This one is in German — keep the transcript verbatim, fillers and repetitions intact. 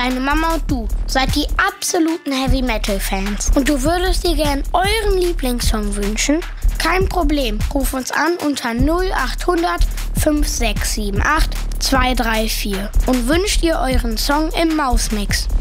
deine Mama und du seid die absoluten Heavy-Metal-Fans und du würdest dir gern euren Lieblingssong wünschen? Kein Problem, ruf uns an unter null acht hundert fünf sechs sieben acht zwei drei vier und wünscht ihr euren Song im Mausmix.